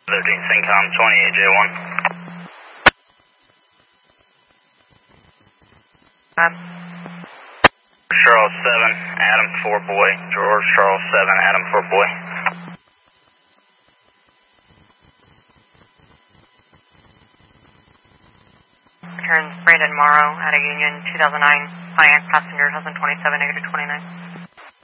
13 Syncom 28J1. Charles 7, Adam 4 boy. George Charles 7, Adam 4 boy. Returns Brandon Morrow out of Union 2009, Pontiac passenger, 1027, -29.